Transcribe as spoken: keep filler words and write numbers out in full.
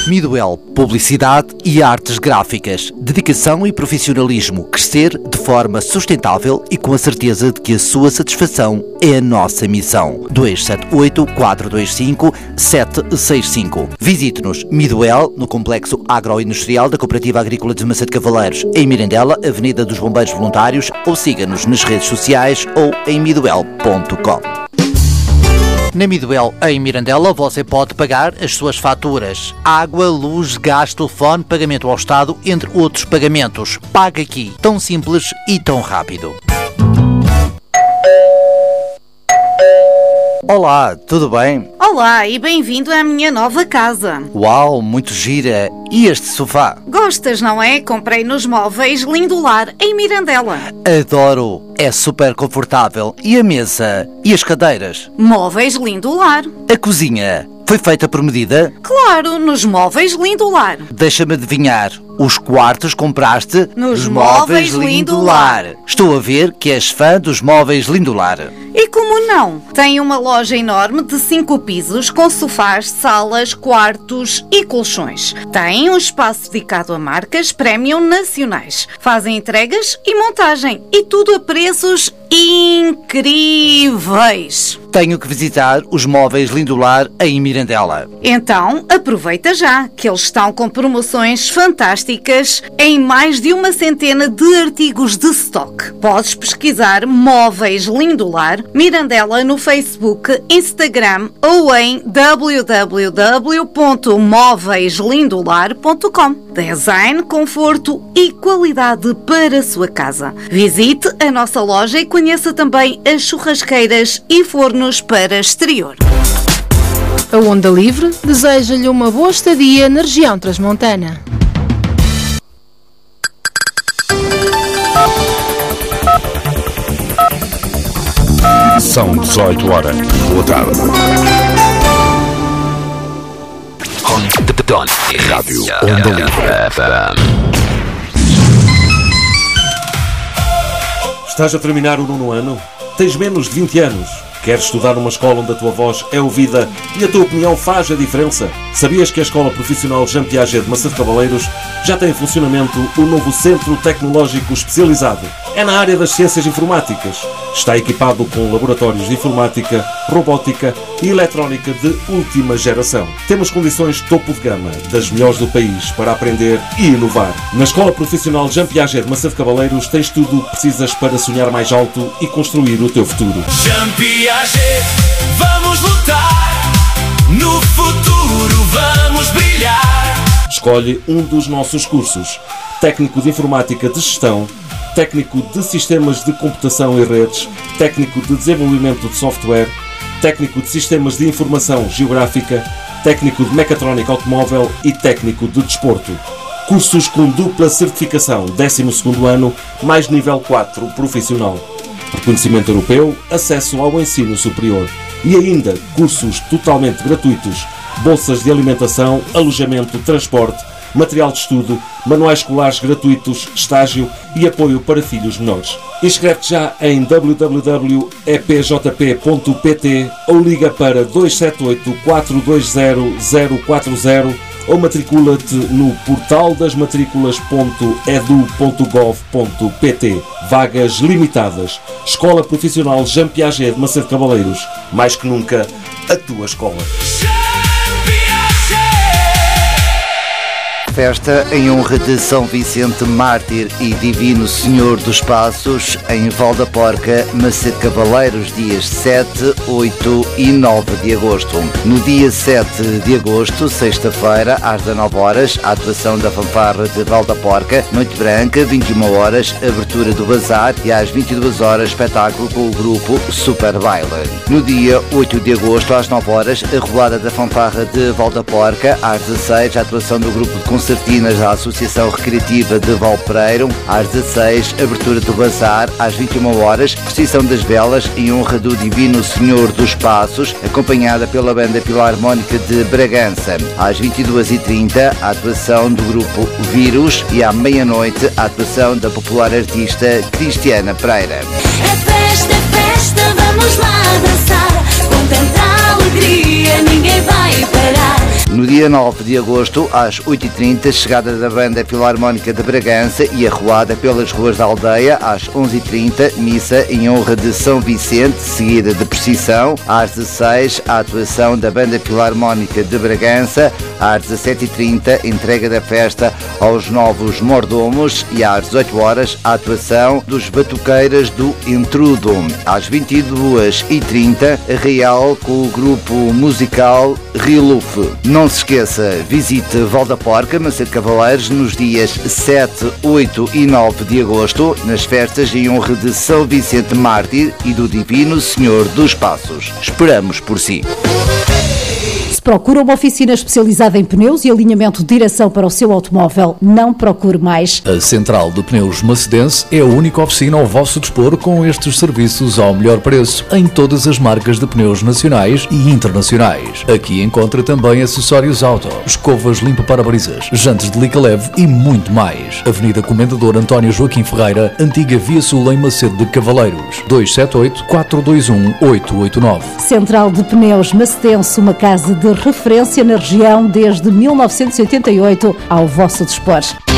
Midwell, publicidade e artes gráficas. Dedicação e profissionalismo. Crescer de forma sustentável e com a certeza de que a sua satisfação é a nossa missão. dois sete oito, quatro dois cinco, sete seis cinco. Visite-nos Midwell, no Complexo Agroindustrial da Cooperativa Agrícola de Maçã de Cavaleiros, em Mirandela, Avenida dos Bombeiros Voluntários, ou siga-nos nas redes sociais ou em midwell ponto com. Na Midwell, em Mirandela, você pode pagar as suas faturas. Água, luz, gás, telefone, pagamento ao Estado, entre outros pagamentos. Paga aqui. Tão simples e tão rápido. Olá, tudo bem? Olá e bem-vindo à minha nova casa. Uau, muito gira. E este sofá? Gostas, não é? Comprei nos Móveis Lindolar, em Mirandela. Adoro. É super confortável. E a mesa? E as cadeiras? Móveis Lindolar. A cozinha? Foi feita por medida? Claro, nos Móveis Lindolar. Deixa-me adivinhar. Os quartos compraste nos Móveis Lindolar. Estou a ver que és fã dos Móveis Lindolar. E como não? Tem uma loja enorme de cinco pisos com sofás, salas, quartos e colchões. Tem um espaço dedicado a marcas premium nacionais. Fazem entregas e montagem. E tudo a preços incríveis. Tenho que visitar os Móveis Lindolar em Mirandela. Então, aproveita já, que eles estão com promoções fantásticas em mais de uma centena de artigos de stock. Podes pesquisar Móveis Lindolar Mirandela no Facebook, Instagram ou em w w w ponto móveis lindolar ponto com. Design, conforto e qualidade para a sua casa. Visite a nossa loja e conheça também as churrasqueiras e fornos para exterior. A Onda Livre deseja-lhe uma boa estadia na região transmontana. São dezoito horas. Boa tarde. Rádio Onda Livre. Estás a terminar o nono ano? Tens menos de vinte anos? Queres estudar numa escola onde a tua voz é ouvida e a tua opinião faz a diferença? Sabias que a Escola Profissional Jean Piaget de Maçã de Cavaleiros já tem em funcionamento o novo Centro Tecnológico Especializado? É na área das ciências informáticas. Está equipado com laboratórios de informática, robótica e eletrónica de última geração. Temos condições topo de gama, das melhores do país, para aprender e inovar. Na Escola Profissional Jean Piaget de Maçã de Cavaleiros tens tudo o que precisas para sonhar mais alto e construir o teu futuro. Jean Piaget, vamos lutar, no futuro vamos brilhar. Escolhe um dos nossos cursos: Técnico de Informática de Gestão, Técnico de Sistemas de Computação e Redes, Técnico de Desenvolvimento de Software, Técnico de Sistemas de Informação Geográfica, Técnico de Mecatrónica Automóvel e Técnico de Desporto. Cursos com dupla certificação, décimo segundo ano, mais nível quatro profissional. Reconhecimento europeu, acesso ao ensino superior. E ainda, cursos totalmente gratuitos, bolsas de alimentação, alojamento, transporte, material de estudo, manuais escolares gratuitos, estágio e apoio para filhos menores. Inscreve-te já em w w w ponto e p j p ponto p t ou liga para dois sete oito, quatro dois zero, zero quatro zero ou matricula-te no portal das matrículas ponto edu ponto gov ponto p t. Vagas limitadas. Escola Profissional Jean Piaget de Maçã de Cavaleiros. Mais que nunca, a tua escola. Festa em honra de São Vicente Mártir e Divino Senhor dos Passos em Val da Porca, Maçã de Cavaleiros, dias sete, oito e nove de agosto. No dia sete de agosto, sexta-feira, às dezanove horas, a atuação da fanfarra de Val da Porca, Noite Branca, vinte e uma horas, abertura do bazar e às vinte e duas horas, espetáculo com o grupo Super Baile. No dia oito de agosto, às nove horas, a revoada da fanfarra de Val da Porca, às dezasseis, a atuação do grupo de concertinas da Associação Recreativa de Valpereiro, às dezasseis, abertura do bazar, às vinte e uma horas, procissão das velas em honra do Divino Senhor dos Passos, acompanhada pela banda Filarmónica de Bragança. Às vinte e duas e trinta, a atuação do grupo Vírus e à meia-noite, a atuação da popular artista Cristiana Pereira. É festa, é festa, vamos lá dançar, com tanta alegria ninguém vai parar. No dia nove de agosto, às oito e trinta, chegada da Banda Filarmónica de Bragança e arruada pelas ruas da aldeia. Às onze e trinta, missa em honra de São Vicente, seguida de procissão. Às dezesseis, a atuação da Banda Filarmónica de Bragança. Às dezassete e trinta, entrega da festa aos novos mordomos. E às dezoito horas, a atuação dos batuqueiras do Intrudo. Às vinte e duas e trinta, a Real com o grupo musical Riluf. Não se esqueça, visite Val da Porca, Macedo Cavaleiros, nos dias sete, oito e nove de agosto, nas festas em honra de São Vicente Mártir e do Divino Senhor dos Passos. Esperamos por si. Se procura uma oficina especializada em pneus e alinhamento de direção para o seu automóvel, não procure mais. A Central de Pneus Macedense é a única oficina ao vosso dispor com estes serviços ao melhor preço em todas as marcas de pneus nacionais e internacionais. Aqui encontra também acessórios auto, escovas limpa-parabrisas, jantes de lica leve e muito mais. Avenida Comendador António Joaquim Ferreira, Antiga Via Sul em Macedo de Cavaleiros, dois sete oito, quatro dois um, oito oito nove. Central de Pneus Macedense, uma casa de referência na região desde mil novecentos e oitenta e oito, ao vosso dispor.